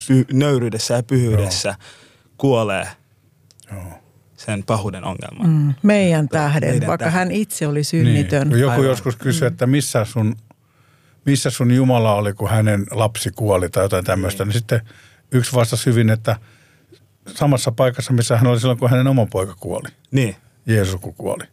nöyryydessä ja pyhyydessä kuolee sen pahuuden ongelmaan. Meidän tähden, vaikka hän itse oli synnitön. Niin. Joku joskus kysyi, että missä sun Jumala oli, kun hänen lapsi kuoli tai jotain tämmöistä. Niin sitten yksi vastasi hyvin, että samassa paikassa, missä hän oli silloin, kun hänen oma poika kuoli. Niin. Jeesus kun kuoli.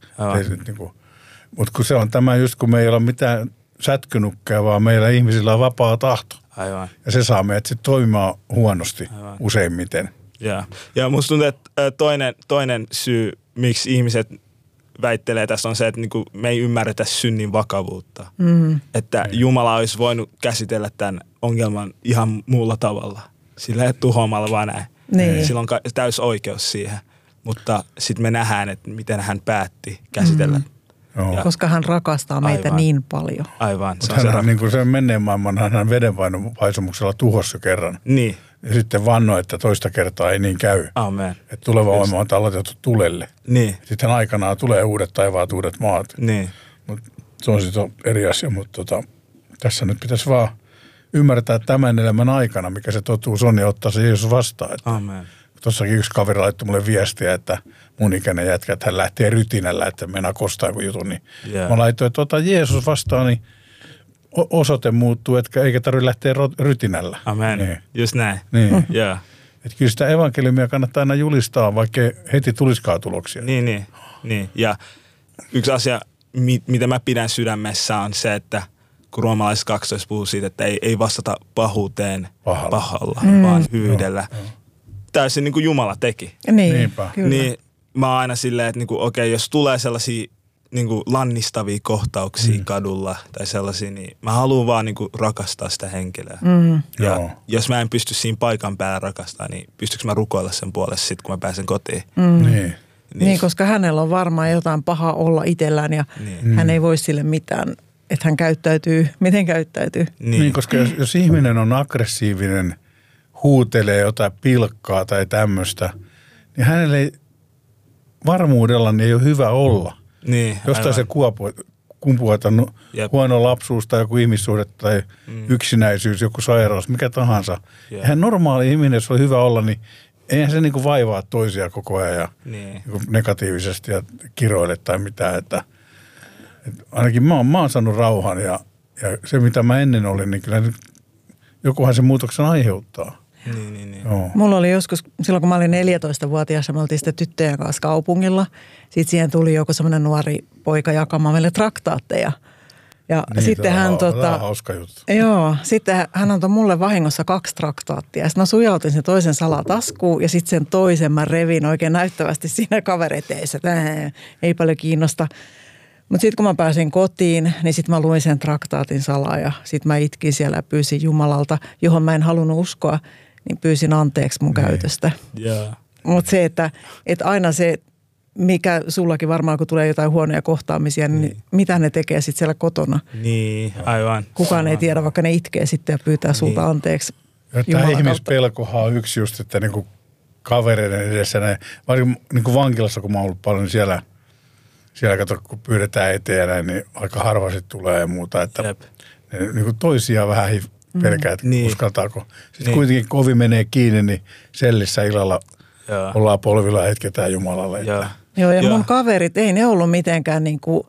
Mutta kun se on tämä just, kun me ei ole mitään sätkynukkeja, vaan meillä ihmisillä on vapaa tahto. Aivan. Ja se saa meidät sitten toimimaan huonosti useimmiten. Ja musta tuntuu, että toinen syy, miksi ihmiset väittelee tässä on se, että niinku me ei ymmärretä synnin vakavuutta. Että Jumala olisi voinut käsitellä tämän ongelman ihan muulla tavalla. Sillä ei tuhoamalla vaan näin. Niin. Sillä on täys oikeus siihen. Mutta sitten me nähdään, että miten hän päätti käsitellä. Koska hän rakastaa meitä niin paljon. Aivan. Hän niin kuin sen menneen maailman, hän vedenpaisumuksella tuhossa kerran. Niin. Ja sitten vannoi, että toista kertaa ei niin käy. Amen. Että tuleva voima on talletettu tulelle. Niin. Sitten aikanaan tulee uudet taivaat, uudet maat. Niin. Mutta se on sitten eri asia, mutta tässä nyt pitäisi vaan ymmärtää tämän elämän aikana, mikä se totuus on, ja ottaa se Jeesus vastaan. Amen. Tuossakin yksi kaveri laittoi mulle viestiä, että mun ikäinen jätkä, että hän lähtee rytinällä, että mennään kostaa joku jutun. Niin mä laitoin, että ota Jeesus vastaan, niin osoite muuttuu, eikä tarvitse lähteä rytinällä. Amen. Niin. Just näin. Niin. Yeah. Että kyllä sitä evankeliumia kannattaa aina julistaa, vaikka heti tulisikaan tuloksia. Niin. Ja yksi asia, mitä mä pidän sydämessä, on se, että kun Roomalaiset 12 puhuu siitä, että ei vastata pahuuteen pahalla, vaan hyvyydellä. Täysin niin kuin Jumala teki. Niinpä. Kyllä. Niin mä oon aina silleen, että niinku, okei, jos tulee sellaisia niinku lannistavia kohtauksia kadulla tai sellaisia, niin mä haluan vaan niinku rakastaa sitä henkilöä. Ja jos mä en pysty siinä paikan päällä rakastamaan, niin pystyykö mä rukoilla sen puolesta sitten, kun mä pääsen kotiin? Niin, koska hänellä on varmaan jotain pahaa olla itsellään ja hän ei voi sille mitään, että hän käyttäytyy, miten käyttäytyy. Niin koska jos ihminen on aggressiivinen, huutelee jotain pilkkaa tai tämmöistä, niin hänelle ei varmuudella niin ei ole hyvä olla. Niin, jostain se kumpuaa, huono lapsuus tai joku ihmissuhde tai yksinäisyys, joku sairaus, mikä tahansa. Eihän normaali ihminen, jos on hyvä olla, niin eihän se niinku vaivaa toisia koko ajan ja niinku negatiivisesti ja kiroile tai mitään. Että ainakin mä oon saanut rauhan ja se, mitä mä ennen olin, niin kyllä jokuhan se muutoksen aiheuttaa. Niin. Mulla oli joskus, silloin kun mä olin 14-vuotias, me oltiin sitten tyttöjen kanssa kaupungilla. Sitten siihen tuli joku semmoinen nuori poika jakamaan meille traktaatteja. Ja niin, sitten hän tämä on hauska juttu. Joo, sitten hän antoi mulle vahingossa 2 traktaattia. Sitten mä sujautin sen toisen salataskuun ja sitten sen toisen mä revin oikein näyttävästi siinä kavereteissa, että ei paljon kiinnosta. Mutta sitten kun mä pääsin kotiin, niin sitten mä luin sen traktaatin salaa ja sitten mä itkin siellä ja pyysin Jumalalta, johon mä en halunnut uskoa, niin pyysin anteeksi mun käytöstä. Mutta se, että aina se, mikä sullakin varmaan, kun tulee jotain huonoja kohtaamisia, niin mitä ne tekee sitten siellä kotona? Niin, aivan. Kukaan ei tiedä, vaikka ne itkee sitten ja pyytää sulta anteeksi. Tämä ihmispelkohan on yksi just, että niinku kavereiden edessä, varsinkin niinku vankilassa, kun mä oon ollut paljon, niin siellä kato, kun pyydetään eteen ja näin, niin aika harva sitten tulee ja muuta, että ne niin toisiaan vähän pelkää, että uskaltaako. Sitten kuitenkin kun ovi menee kiinni, niin sellissä illalla ollaan polvilla ja hetketään Jumalalle. Joo, ja mun kaverit, ei ne ollut mitenkään niin kuin,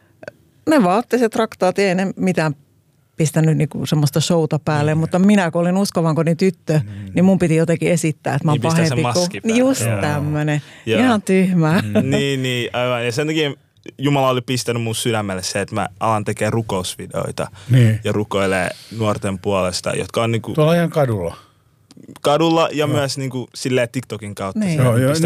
ne vaan otti se traktaat, ei ne mitään pistänyt niin kuin semmoista showta päälle, mutta minä kun olin uskovankodin tyttö, niin mun piti jotenkin esittää, että mä oon pahempi kuin just tämmöinen. Ihan tyhmää. Niin, aivan. Ja sen takia Jumala oli pistänyt mun sydämelle se, että mä alan tekemään rukousvideoita ja rukoilee nuorten puolesta, jotka on niinku tuolla ihan kadulla ja myös niinku silleen TikTokin kautta. Niin.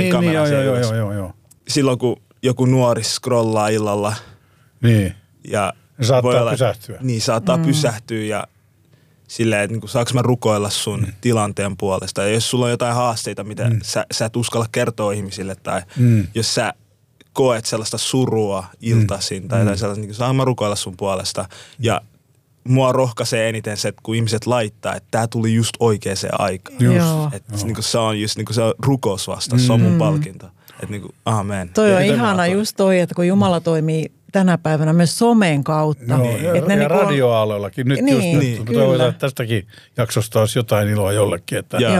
Joo. Silloin kun joku nuori scrollaa illalla. Niin. Ja saattaa pysähtyä. Niin, saattaa pysähtyä ja silleen, että niinku, saanko mä rukoilla sun tilanteen puolesta. Ja jos sulla on jotain haasteita, mitä sä et uskalla kertoa ihmisille tai jos sä koet sellaista surua iltaisin tai jotain sellaista, niin saanko mä rukoilla sun puolesta. Ja mua rohkaisee eniten se, että kun ihmiset laittaa, että tää tuli just oikeaan aikaan. Että niinku, se on just niinku, se on rukousvastaus, se on mun palkinto. Että niinku, amen. Toi on ihana just toi, että kun Jumala toimii tänä päivänä myös somen kautta. No, ja radioaaloillakin. Nyt just toivotaan, että tästäkin jaksosta olisi jotain iloa jollekin. Että